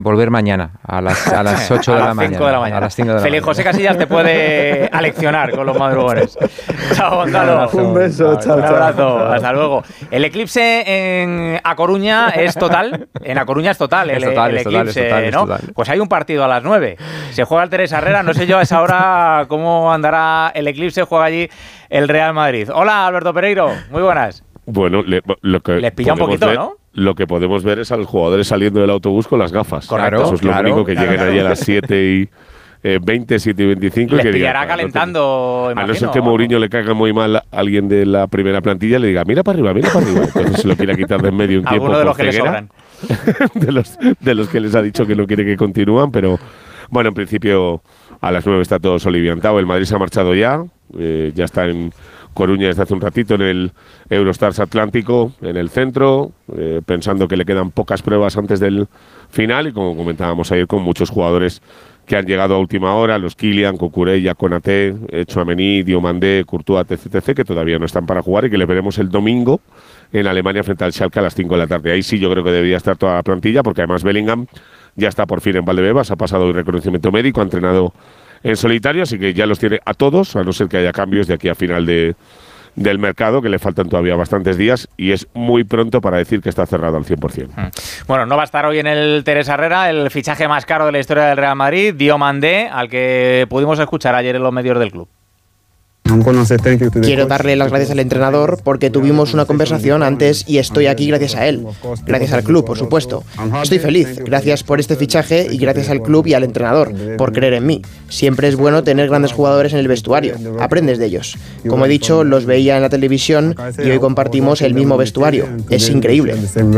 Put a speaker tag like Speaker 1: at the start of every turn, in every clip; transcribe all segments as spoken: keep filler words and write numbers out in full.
Speaker 1: Volver mañana a las, a las ocho de la mañana.
Speaker 2: de la mañana.
Speaker 1: A las cinco de la
Speaker 2: Feliz
Speaker 1: mañana.
Speaker 2: José Casillas te puede aleccionar con los madrugones. Chao, Gonzalo.
Speaker 3: Un beso, chao,
Speaker 2: Un
Speaker 3: chao.
Speaker 2: abrazo, hasta luego. El eclipse en A Coruña es total. En A Coruña es total. El,
Speaker 1: Es total,
Speaker 2: el
Speaker 1: es total,
Speaker 2: eclipse,
Speaker 1: es total, es
Speaker 2: ¿no?
Speaker 1: total.
Speaker 2: Pues hay un partido a las nueve. Se juega el Teresa Herrera. No sé yo a esa hora cómo andará el eclipse. Juega allí el Real Madrid. Hola, Alberto Pereiro. Muy buenas.
Speaker 4: Bueno, le, lo que
Speaker 2: Les pilla un
Speaker 4: podemos
Speaker 2: poquito,
Speaker 4: ver,
Speaker 2: ¿no?
Speaker 4: Lo que podemos ver es a los jugadores saliendo del autobús con las gafas.
Speaker 2: Correcto,
Speaker 4: Eso es
Speaker 1: claro,
Speaker 4: lo único, que
Speaker 1: claro,
Speaker 4: lleguen
Speaker 1: claro.
Speaker 4: allí a las siete y veinte, siete y veinticinco.
Speaker 2: Les
Speaker 4: y que digan,
Speaker 2: pillará
Speaker 4: "Ah, no
Speaker 2: calentando,
Speaker 4: tengo". A no
Speaker 2: imagino,
Speaker 4: ser que
Speaker 2: ¿no?
Speaker 4: Mourinho le caiga muy mal a alguien de la primera plantilla, le diga, mira para arriba, mira para arriba. Entonces se lo quiera quitar de en medio un tiempo.
Speaker 2: Alguno de
Speaker 4: por
Speaker 2: los que le
Speaker 4: ceguera.
Speaker 2: sobran.
Speaker 4: de, los, de los que les ha dicho que no quiere que continúan, pero bueno, en principio a las nueve está todo soliviantado. El Madrid se ha marchado ya, eh, ya está en Coruña desde hace un ratito en el Eurostars Atlántico, en el centro, eh, pensando que le quedan pocas pruebas antes del final y como comentábamos ayer con muchos jugadores que han llegado a última hora, los Kylian, Cucurella, Konaté, Tchouaméni, Diomandé, Courtois, etc, etc, que todavía no están para jugar y que le veremos el domingo en Alemania frente al Schalke a las cinco de la tarde. Ahí sí yo creo que debería estar toda la plantilla porque además Bellingham ya está por fin en Valdebebas, ha pasado el reconocimiento médico, ha entrenado en solitario, así que ya los tiene a todos, a no ser que haya cambios de aquí a final de, del mercado, que le faltan todavía bastantes días y es muy pronto para decir que está cerrado al cien por ciento.
Speaker 2: Bueno, no va a estar hoy en el Teresa Herrera el fichaje más caro de la historia del Real Madrid, Diomandé, al que pudimos escuchar ayer en los medios del club.
Speaker 5: Quiero darle las gracias al entrenador porque tuvimos una conversación antes y estoy aquí gracias a él. Gracias al club, por supuesto. Estoy feliz. Gracias por este fichaje y gracias al club y al entrenador por creer en mí. Siempre es bueno tener grandes jugadores en el vestuario. Aprendes de ellos. Como he dicho, los veía en la televisión y hoy compartimos el mismo vestuario. Es increíble.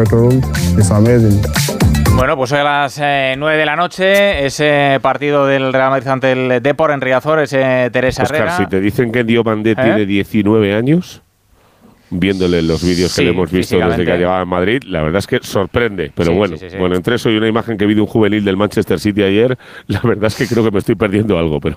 Speaker 2: Bueno, pues hoy a las eh, nueve de la noche, ese partido del Real Madrid ante el Depor en Riazor, ese Teresa
Speaker 4: Oscar,
Speaker 2: Herrera.
Speaker 4: si te dicen que Diomandé
Speaker 2: ¿Eh?
Speaker 4: tiene diecinueve años, viéndole los vídeos
Speaker 2: Sí,
Speaker 4: que le hemos visto desde
Speaker 2: físicamente.
Speaker 4: que ha llegado a Madrid, la verdad es que sorprende. Pero
Speaker 2: Sí,
Speaker 4: bueno,
Speaker 2: sí, sí, sí.
Speaker 4: bueno, entre eso y una imagen que vi de un juvenil del Manchester City ayer, la verdad es que creo que me estoy perdiendo algo, pero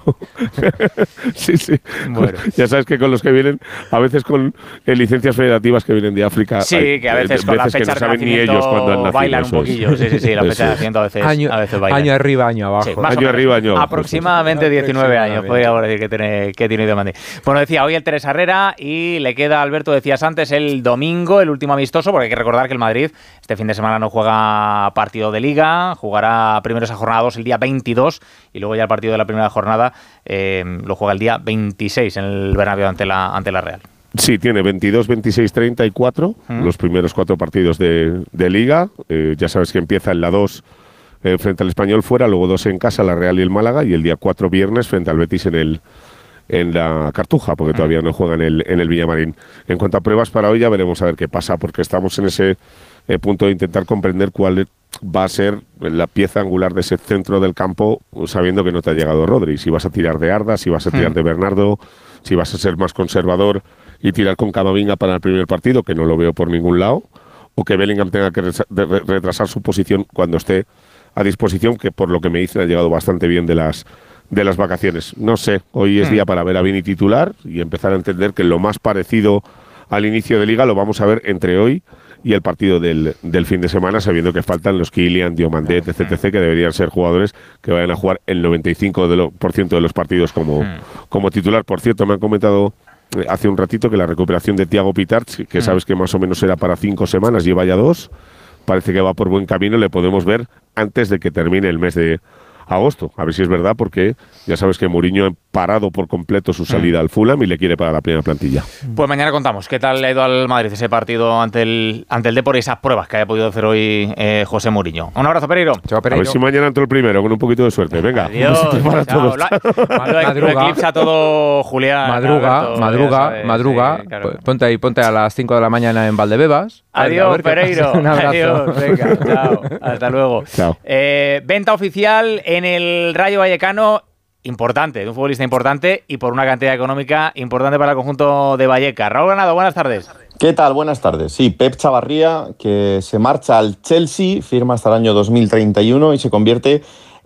Speaker 4: sí, sí.
Speaker 2: Bueno.
Speaker 4: Ya sabes que con los que vienen, a veces con eh, licencias federativas que vienen de África,
Speaker 2: Sí,
Speaker 4: hay,
Speaker 2: que a veces
Speaker 4: eh,
Speaker 2: con la
Speaker 4: que
Speaker 2: fecha
Speaker 4: no
Speaker 2: de
Speaker 4: saben ni
Speaker 2: nacimiento
Speaker 4: ellos cuándo han nacido.
Speaker 2: bailan un
Speaker 4: eso es.
Speaker 2: poquillo. Sí, sí, sí, la
Speaker 4: Eso
Speaker 2: fecha de
Speaker 4: es.
Speaker 2: nacimiento a veces,
Speaker 1: Año,
Speaker 2: a veces bailan.
Speaker 1: año arriba, año abajo.
Speaker 2: Sí, más o
Speaker 4: Año
Speaker 2: menos.
Speaker 4: arriba, año abajo.
Speaker 2: Aproximadamente diecinueve años, podríamos decir que tiene, que tiene Diomandé. Bueno, decía, hoy el Teresa Herrera y le queda, Alberto, decías antes, el domingo, el último amistoso, porque hay que recordar que el Madrid este fin de semana no juega partido de Liga, jugará primero esa jornada dos el día veintidós y luego ya el partido de la primera jornada eh, lo juega el día veintiséis en el Bernabéu ante la, ante la Real.
Speaker 4: Sí, tiene veintidós, veintiséis, treinta y cuatro,
Speaker 2: ¿Mm?
Speaker 4: los primeros cuatro partidos de, de Liga. Eh, ya sabes que empieza en la dos eh, frente al Español fuera, luego dos en casa, la Real y el Málaga, y el día cuatro viernes frente al Betis en el en la Cartuja, porque todavía no juega en el, en el Villamarín. En cuanto a pruebas para hoy, ya veremos a ver qué pasa, porque estamos en ese eh, punto de intentar comprender cuál va a ser la pieza angular de ese centro del campo, sabiendo que no te ha llegado Rodri. Si vas a tirar de Arda, si vas a tirar de Bernardo, si vas a ser más conservador y tirar con Camavinga para el primer partido, que no lo veo por ningún lado, o que Bellingham tenga que retrasar su posición cuando esté a disposición, que por lo que me dicen ha llegado bastante bien de las de las vacaciones. No sé, hoy es día para ver a Vini titular y empezar a entender que lo más parecido al inicio de Liga lo vamos a ver entre hoy y el partido del, del fin de semana, sabiendo que faltan los Kylian, Diomandé, etc, etc, que deberían ser jugadores que vayan a jugar el noventa y cinco por ciento de los partidos como, como titular. Por cierto, me han comentado eh, hace un ratito que la recuperación de Thiago Pitarch, que sabes que más o menos era para cinco semanas, lleva ya dos, parece que va por buen camino, le podemos ver antes de que termine el mes de agosto, a ver si es verdad, porque ya sabes que Mourinho ha parado por completo su salida al Fulham y le quiere para la primera plantilla.
Speaker 2: Pues mañana contamos qué tal le ha ido al Madrid ese partido ante el ante el Depor y esas pruebas que haya podido hacer hoy eh, José Mourinho. Un abrazo, Pereiro.
Speaker 1: Chao,
Speaker 4: A
Speaker 1: Pereiro.
Speaker 4: ver si mañana entro el primero, con un poquito de suerte. Venga,
Speaker 2: Adiós.
Speaker 4: un besito para
Speaker 2: Chao.
Speaker 4: todos.
Speaker 2: Lo, lo,
Speaker 1: Madruga.
Speaker 2: lo eclipsa todo Julián.
Speaker 1: Madruga,
Speaker 2: Alberto,
Speaker 1: madruga,
Speaker 2: ya sabes,
Speaker 1: madruga.
Speaker 2: sí, claro.
Speaker 1: Ponte ahí, ponte a las cinco de la mañana en Valdebebas. A ver- a
Speaker 2: Adiós,
Speaker 1: ver qué
Speaker 2: Pereiro.
Speaker 1: pasa. Un abrazo.
Speaker 2: Adiós. Venga, chao. Hasta luego.
Speaker 4: Chao.
Speaker 2: Eh, venta oficial en el Rayo Vallecano. Importante, de un futbolista importante y por una cantidad económica importante para el conjunto de Vallecas. Raúl Granado, buenas tardes.
Speaker 3: ¿Qué tal? Buenas tardes. Sí, Pep Chavarría, que se marcha al Chelsea, firma hasta el año dos mil treinta y uno y se convierte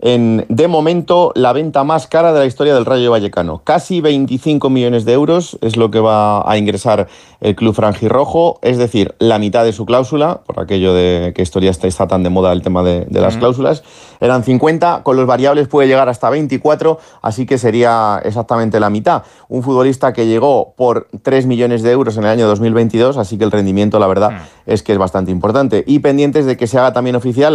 Speaker 3: en, de momento, la venta más cara de la historia del Rayo Vallecano. Casi veinticinco millones de euros es lo que va a ingresar el club franjirrojo, es decir, la mitad de su cláusula, por aquello de que historia está, está tan de moda el tema de, de las uh-huh. cláusulas. Eran cincuenta, con los variables puede llegar hasta veinticuatro, así que sería exactamente la mitad. Un futbolista que llegó por tres millones de euros en el año dos mil veintidós, así que el rendimiento, la verdad, uh-huh. es que es bastante importante. Y pendientes de que se haga también oficial